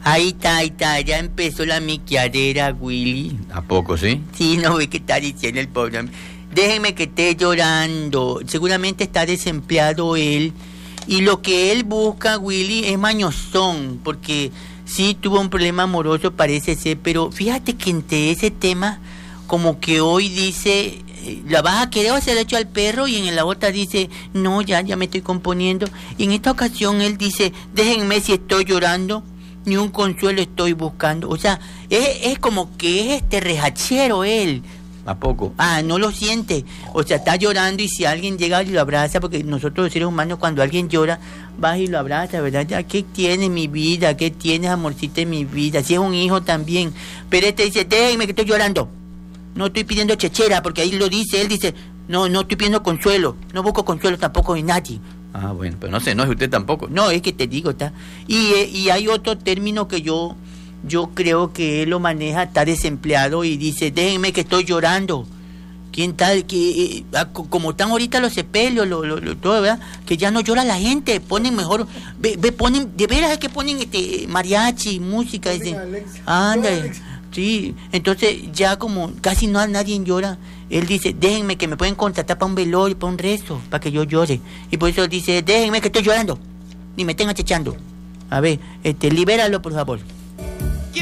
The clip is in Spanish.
ahí está, ya empezó la miquiadera, Willy. ¿A poco, sí? Sí, no ve que está diciendo el pobre. Déjeme que esté llorando. Seguramente está desempleado él. Y lo que él busca, Willy, es mañosón, porque sí tuvo un problema amoroso, parece ser, pero fíjate que entre ese tema, como que hoy dice, la vas a querer o se le echo al perro, y en la otra dice, no, ya me estoy componiendo. Y en esta ocasión él dice, déjenme si estoy llorando, ni un consuelo estoy buscando. O sea, es como que es rejachero él. ¿A poco? No lo siente. O sea, está llorando, y si alguien llega y lo abraza, porque nosotros los seres humanos, cuando alguien llora, vas y lo abraza, ¿verdad? Ya, ¿qué tiene mi vida? ¿Qué tienes, amorcito, en mi vida? Si es un hijo también. Pero dice, déjenme que estoy llorando. No estoy pidiendo chechera, porque ahí lo dice, él dice, no estoy pidiendo consuelo. No busco consuelo tampoco en nadie. Bueno, pero no sé, no es usted tampoco. No, es que te digo, está. Y hay otro término que yo creo que él lo maneja, está desempleado, y dice, déjenme que estoy llorando. ¿Quién tal? Como están ahorita los sepelios, todo, ¿verdad? Que ya no llora la gente, ponen mejor, ponen, de veras es que ponen mariachi, música, ándale, sí, entonces ya como casi no nadie llora, él dice, déjenme que me pueden contratar para un velorio, para un rezo, para que yo llore, y por eso dice, déjenme que estoy llorando, ni me estén achechando. A ver, libéralo, por favor.